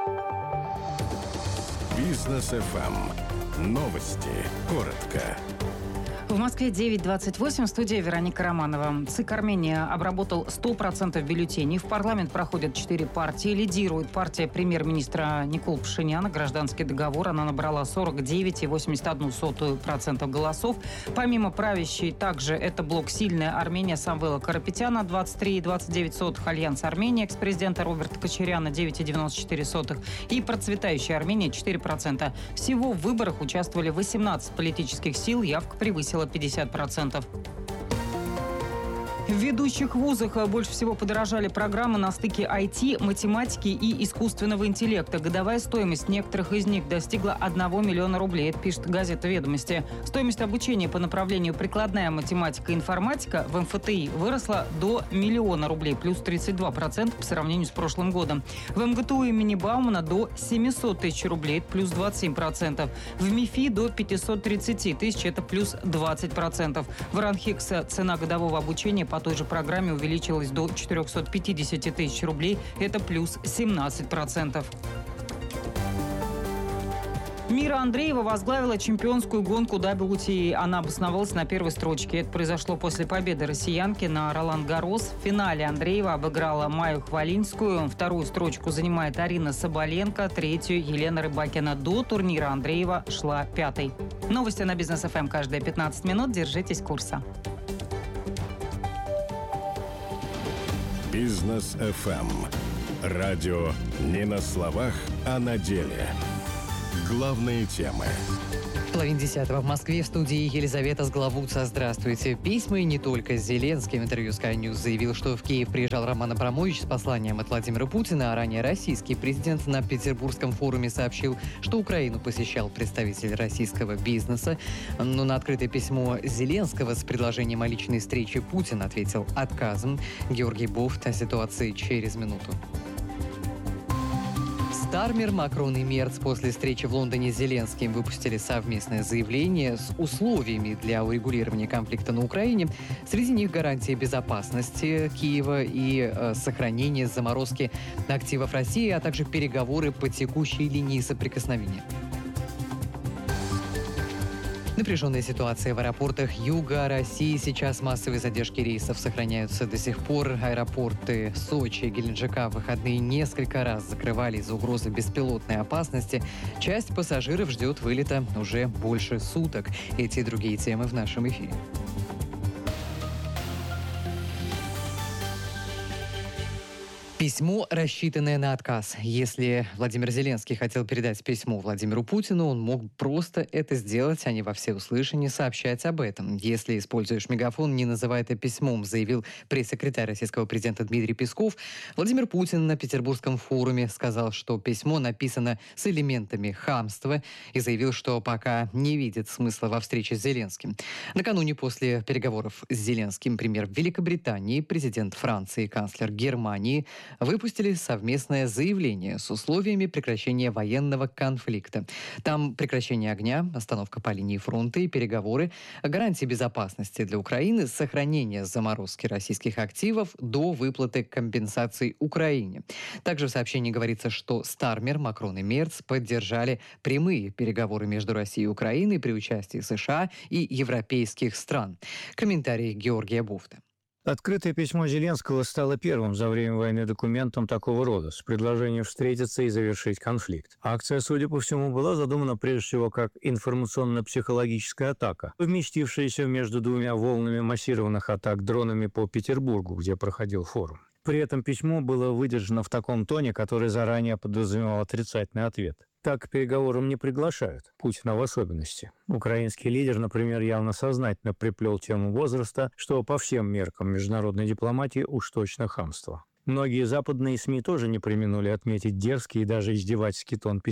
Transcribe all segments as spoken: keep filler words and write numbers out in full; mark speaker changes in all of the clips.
Speaker 1: Бизнес эф эм. Новости. Коротко.
Speaker 2: В Москве девять двадцать восемь, в студии Вероника Романова. ЦИК Армении обработал сто процентов бюллетеней. В парламент проходят четыре партии. Лидирует партия премьер-министра Никола Пашиняна. Гражданский договор. Она набрала сорок девять целых восемьдесят одну сотую процента голосов. Помимо правящей, также это блок «Сильная Армения» Самвела Карапетяна двадцать три целых двадцать девять сотых, Альянс Армения экс-президента Роберта Кочаряна девять целых девяносто четыре сотых и процветающая Армения четыре процента. Всего в выборах участвовали восемнадцать политических сил. Явка превысила пятьдесят процентов. В ведущих вузах больше всего подорожали программы на стыке ай ти, математики и искусственного интеллекта. Годовая стоимость некоторых из них достигла одного миллиона рублей. Это пишет газета «Ведомости». Стоимость обучения по направлению прикладная математика и информатика в эм эф тэ и выросла до миллиона рублей, плюс тридцать два процента по сравнению с прошлым годом. В эм гэ тэ у имени Баумана до семьсот тысяч рублей, плюс двадцать семь процентов. В МИФИ до пятьсот тридцать тысяч, это плюс двадцать процентов. В РАНХИКС цена годового обучения по той же программе увеличилась до четыреста пятьдесят тысяч рублей. Это плюс семнадцать процентов. Мира Андреева возглавила чемпионскую гонку дабл ю ти эй. Она обосновалась на первой строчке. Это произошло после победы россиянки на Ролан-Гаррос. В финале Андреева обыграла Майю Хвалинскую. Вторую строчку занимает Арина Соболенко. Третью Елена Рыбакина. До турнира Андреева шла пятой. Новости на Бизнес эф эм каждые пятнадцать минут. Держитесь курса.
Speaker 1: Бизнес эф эм. Радио не на словах, а на деле. Главные темы.
Speaker 3: Половина десятого в Москве, в студии Елизавета Сглавутса. Здравствуйте. Письма и не только. Зеленский в интервью Sky News заявил, что в Киев приезжал Роман Абрамович с посланием от Владимира Путина, а ранее российский президент на Петербургском форуме сообщил, что Украину посещал представитель российского бизнеса. Но на открытое письмо Зеленского с предложением о личной встрече Путин ответил отказом. Георгий Бофт о ситуации через минуту. Стармер, Макрон и Мерц после встречи в Лондоне с Зеленским выпустили совместное заявление с условиями для урегулирования конфликта на Украине. Среди них гарантия безопасности Киева и э, сохранение заморозки активов России, а также переговоры по текущей линии соприкосновения. Напряженная ситуация в аэропортах юга России. Сейчас массовые задержки рейсов сохраняются до сих пор. Аэропорты Сочи и Геленджика в выходные несколько раз закрывали из-за угрозы беспилотной опасности. Часть пассажиров ждет вылета уже больше суток. Эти и другие темы в нашем эфире. Письмо, рассчитанное на отказ. Если Владимир Зеленский хотел передать письмо Владимиру Путину, он мог просто это сделать, а не во всеуслышание сообщать об этом. Если используешь мегафон, не называй это письмом, заявил пресс-секретарь российского президента Дмитрий Песков. Владимир Путин на Петербургском форуме сказал, что письмо написано с элементами хамства и заявил, что пока не видит смысла во встрече с Зеленским. Накануне после переговоров с Зеленским премьер Великобритании, президент Франции и канцлер Германии выпустили совместное заявление с условиями прекращения военного конфликта. Там прекращение огня, остановка по линии фронта и переговоры, гарантии безопасности для Украины, сохранение заморозки российских активов до выплаты компенсаций Украине. Также в сообщении говорится, что Стармер, Макрон и Мерц поддержали прямые переговоры между Россией и Украиной при участии США и европейских стран. Комментарий Георгия Бофта.
Speaker 4: Открытое письмо Зеленского стало первым за время войны документом такого рода, с предложением встретиться и завершить конфликт. Акция, судя по всему, была задумана прежде всего как информационно-психологическая атака, вместившаяся между двумя волнами массированных атак дронами по Петербургу, где проходил форум. При этом письмо было выдержано в таком тоне, который заранее подразумевал отрицательный ответ. Так к переговорам не приглашают, Путина в особенности. Украинский лидер, например, явно сознательно приплел тему возраста, что по всем меркам международной дипломатии уж точно хамство. Многие западные СМИ тоже не преминули отметить дерзкий и даже издевательский тон письма.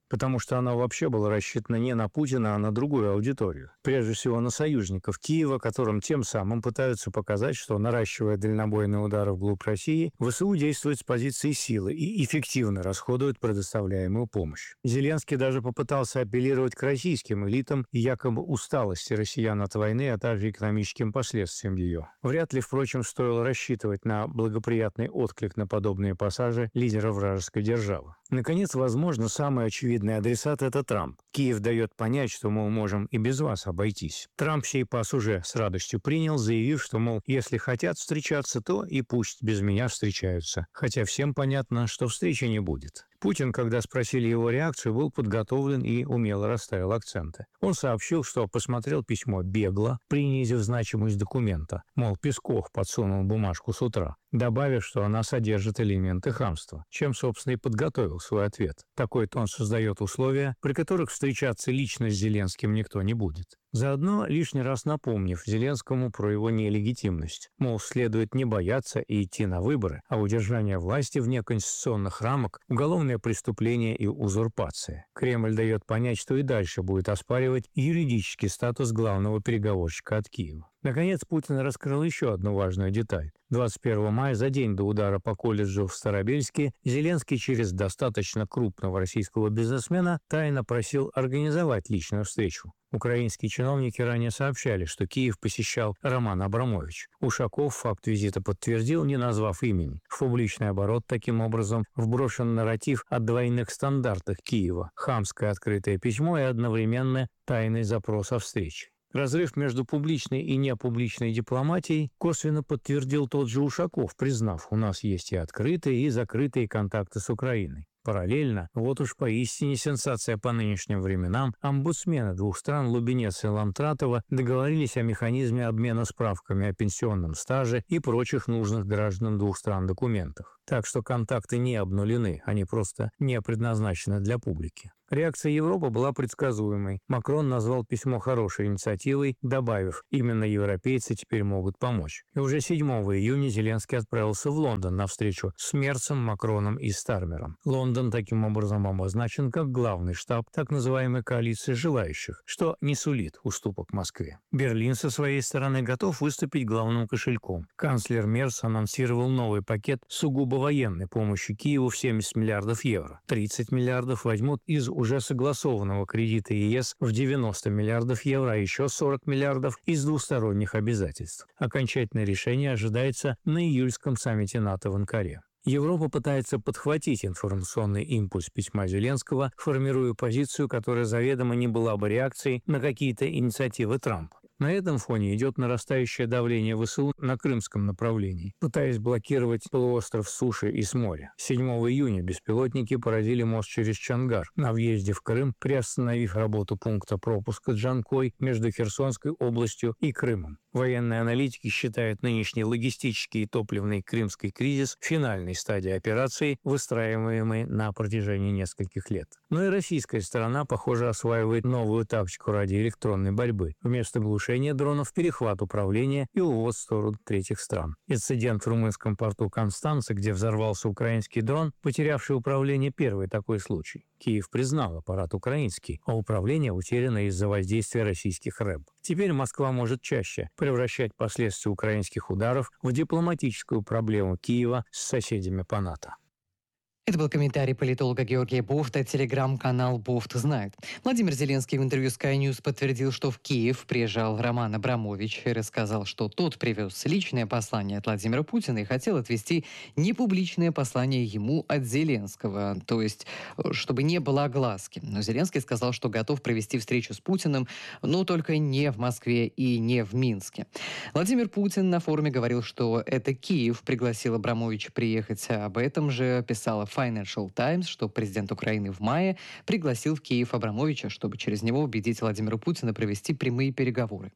Speaker 4: потому что оно вообще было рассчитано не на Путина, а на другую аудиторию. Прежде всего на союзников Киева, которым тем самым пытаются показать, что, наращивая дальнобойные удары вглубь России, ВСУ действует с позиции силы и эффективно расходует предоставляемую помощь. Зеленский даже попытался апеллировать к российским элитам и якобы усталости россиян от войны, а также экономическим последствиям ее. Вряд ли, впрочем, стоило рассчитывать на благоприятный отклик на подобные пассажи лидера вражеской державы. Наконец, возможно, самый очевидный адресат – это Трамп. Киев дает понять, что, мол, можем и без вас обойтись. Трамп сей пас уже с радостью принял, заявив, что, мол, если хотят встречаться, то и пусть без меня встречаются. Хотя всем понятно, что встречи не будет. Путин, когда спросили его реакцию, был подготовлен и умело расставил акценты. Он сообщил, что посмотрел письмо бегло, принизив значимость документа. Мол, Песков подсунул бумажку с утра, добавив, что она содержит элементы хамства, чем, собственно, и подготовил свой ответ. Такой тон создает условия, при которых встречаться лично с Зеленским никто не будет. Заодно лишний раз напомнив Зеленскому про его нелегитимность. Мол, следует не бояться и идти на выборы, а удержание власти вне конституционных рамок – уголовное преступление и узурпация. Кремль дает понять, что и дальше будет оспаривать юридический статус главного переговорщика от Киева. Наконец, Путин раскрыл еще одну важную деталь. двадцать первого мая, за день до удара по колледжу в Старобельске, Зеленский через достаточно крупного российского бизнесмена тайно просил организовать личную встречу. Украинские чиновники ранее сообщали, что Киев посещал Роман Абрамович. Ушаков факт визита подтвердил, не назвав имени. В публичный оборот таким образом вброшен нарратив о двойных стандартах Киева, хамское открытое письмо и одновременно тайный запрос о встрече. Разрыв между публичной и непубличной дипломатией косвенно подтвердил тот же Ушаков, признав, у нас есть и открытые, и закрытые контакты с Украиной. Параллельно, вот уж поистине сенсация по нынешним временам, омбудсмены двух стран Лубенец и Ламтратова договорились о механизме обмена справками о пенсионном стаже и прочих нужных гражданам двух стран документах. Так что контакты не обнулены, они просто не предназначены для публики. Реакция Европы была предсказуемой. Макрон назвал письмо хорошей инициативой, добавив, именно европейцы теперь могут помочь. И уже седьмого июня Зеленский отправился в Лондон на встречу с Мерцем, Макроном и Стармером. Лондон таким образом обозначен как главный штаб так называемой коалиции желающих, что не сулит уступок Москве. Берлин со своей стороны готов выступить главным кошельком. Канцлер Мерц анонсировал новый пакет сугубо военной помощи Киеву в семьдесят миллиардов евро. тридцать миллиардов возьмут из уже согласованного кредита ЕС в девяносто миллиардов евро, а еще сорок миллиардов из двусторонних обязательств. Окончательное решение ожидается на июльском саммите НАТО в Анкаре. Европа пытается подхватить информационный импульс письма Зеленского, формируя позицию, которая заведомо не была бы реакцией на какие-то инициативы Трампа. На этом фоне идет нарастающее давление ВСУ на крымском направлении, пытаясь блокировать полуостров с суши и с моря. седьмого июня беспилотники поразили мост через Чонгар на въезде в Крым, приостановив работу пункта пропуска Джанкой между Херсонской областью и Крымом. Военные аналитики считают нынешний логистический и топливный крымский кризис финальной стадией операции, выстраиваемой на протяжении нескольких лет. Но и российская сторона, похоже, осваивает новую тактику ради электронной борьбы. Вместо глушения дронов перехват управления и увод в сторону третьих стран. Инцидент в румынском порту Констанца, где взорвался украинский дрон, потерявший управление, первый такой случай. Киев признал аппарат украинский, а управление утеряно из-за воздействия российских рэб. Теперь Москва может чаще превращать последствия украинских ударов в дипломатическую проблему Киева с соседями по НАТО.
Speaker 3: Это был комментарий политолога Георгия Бофта, телеграм-канал «Бофт знает». Владимир Зеленский в интервью Sky News подтвердил, что в Киев приезжал Роман Абрамович и рассказал, что тот привез личное послание от Владимира Путина и хотел отвезти непубличное послание ему от Зеленского, то есть чтобы не было огласки. Но Зеленский сказал, что готов провести встречу с Путиным, но только не в Москве и не в Минске. Владимир Путин на форуме говорил, что это Киев пригласил Абрамовича приехать. Об этом же писала Financial Times, что президент Украины в мае пригласил в Киев Абрамовича, чтобы через него убедить Владимира Путина провести прямые переговоры.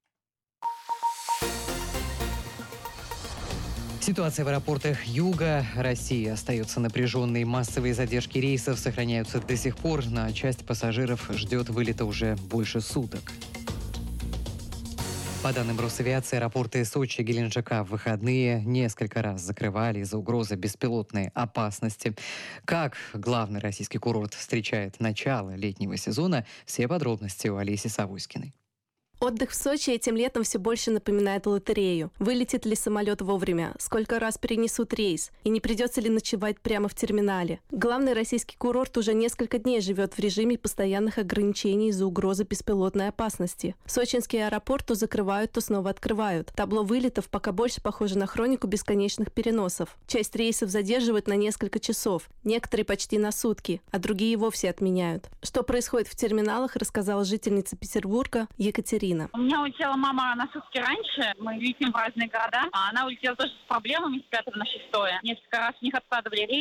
Speaker 3: Ситуация в аэропортах Юга России остается напряженной. Массовые задержки рейсов сохраняются до сих пор. На часть пассажиров ждет вылета уже больше суток. По данным Росавиации, аэропорты Сочи и Геленджика в выходные несколько раз закрывали из-за угрозы беспилотной опасности. Как главный российский курорт встречает начало летнего сезона, все подробности у Олеси Савуськиной.
Speaker 5: Отдых в Сочи этим летом все больше напоминает лотерею. Вылетит ли самолет вовремя? Сколько раз перенесут рейс? И не придется ли ночевать прямо в терминале? Главный российский курорт уже несколько дней живет в режиме постоянных ограничений из-за угрозы беспилотной опасности. Сочинский аэропорт то закрывают, то снова открывают. Табло вылетов пока больше похоже на хронику бесконечных переносов. Часть рейсов задерживают на несколько часов, некоторые почти на сутки, а другие вовсе отменяют. Что происходит в терминалах, рассказала жительница Петербурга Екатерина.
Speaker 6: У меня улетела мама на сутки раньше, мы летим в разные города, а она улетела тоже с проблемами с пятого на шестое. Несколько раз у них откладывали рейс.